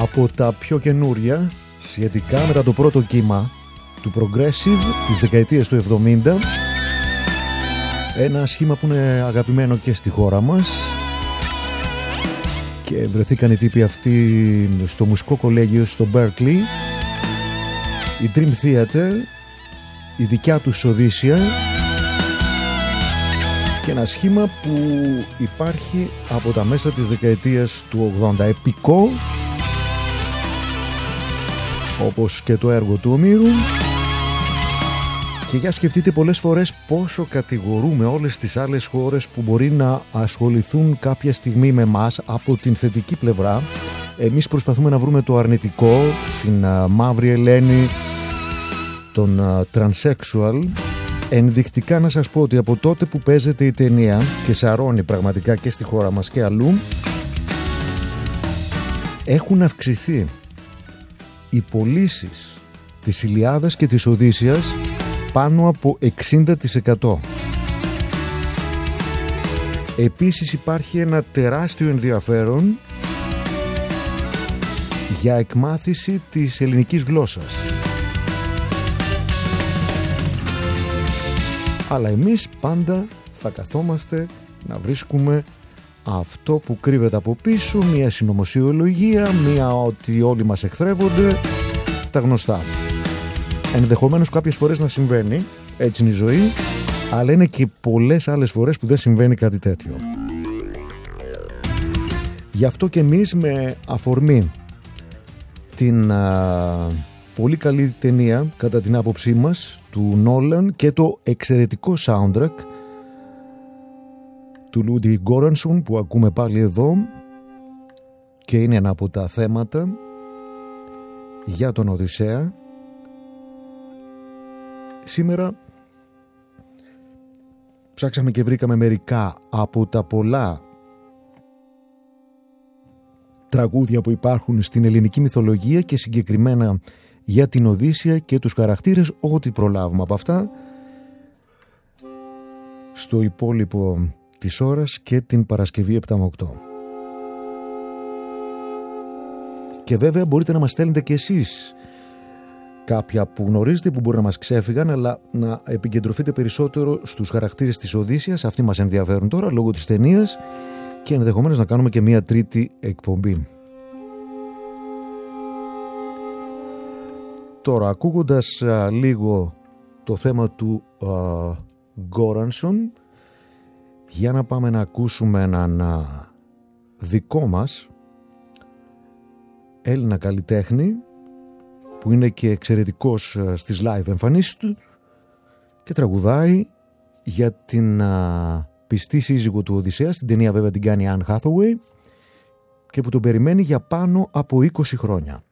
Από τα πιο καινούρια σχετικά μετά το πρώτο κύμα του Progressive της δεκαετίας του 70, ένα σχήμα που είναι αγαπημένο και στη χώρα μας και βρεθήκαν οι τύποι αυτοί στο μουσικό κολέγιο στο Berkeley, η Dream Theater, η δικιά τους Οδύσσια, και ένα σχήμα που υπάρχει από τα μέσα της δεκαετίας του 80, επικό όπως και το έργο του Ομήρου. Και για σκεφτείτε πολλές φορές πόσο κατηγορούμε όλες τις άλλες χώρες που μπορεί να ασχοληθούν κάποια στιγμή με μας από την θετική πλευρά. Εμείς προσπαθούμε να βρούμε το αρνητικό, την μαύρη Ελένη, τον transsexual. Ενδεικτικά να σας πω ότι από τότε που παίζεται η ταινία και σαρώνει πραγματικά και στη χώρα μας και αλλού, έχουν αυξηθεί οι πωλήσεις της Ηλιάδας και της Οδύσσιας πάνω από 60%. Επίσης υπάρχει ένα τεράστιο ενδιαφέρον για εκμάθηση της ελληνικής γλώσσας. Αλλά εμείς πάντα θα καθόμαστε να βρίσκουμε αυτό που κρύβεται από πίσω, μια συνωμοσιολογία, μια ότι όλοι μας εχθρεύονται, τα γνωστά. Ενδεχομένως κάποιες φορές να συμβαίνει, έτσι είναι η ζωή, αλλά είναι και πολλές άλλες φορές που δεν συμβαίνει κάτι τέτοιο. Γι' αυτό και εμείς, με αφορμή την πολύ καλή ταινία κατά την άποψή μας του Νόλαν και το εξαιρετικό soundtrack του Ludwig Göransson που ακούμε πάλι εδώ και είναι ένα από τα θέματα για τον Οδυσσέα, σήμερα ψάξαμε και βρήκαμε μερικά από τα πολλά τραγούδια που υπάρχουν στην ελληνική μυθολογία και συγκεκριμένα για την Οδύσσια και τους χαρακτήρες, ό,τι προλάβουμε από αυτά στο υπόλοιπο της ώρας και την Παρασκευή 7 με 8. Και βέβαια μπορείτε να μας στέλνετε και εσείς κάποια που γνωρίζετε που μπορεί να μας ξέφυγαν, αλλά να επικεντρωθείτε περισσότερο στους χαρακτήρες της Οδύσσιας. Αυτοί μας ενδιαφέρουν τώρα λόγω της ταινίας και ενδεχομένως να κάνουμε και μια τρίτη εκπομπή. Τώρα, ακούγοντας λίγο το θέμα του Göransson, για να πάμε να ακούσουμε έναν δικό μας Έλληνα καλλιτέχνη που είναι και εξαιρετικός στις live εμφανίσεις του και τραγουδάει για την πιστή σύζυγο του Οδυσσέα, στην ταινία βέβαια την κάνει Anne Hathaway, και που τον περιμένει για πάνω από 20 χρόνια.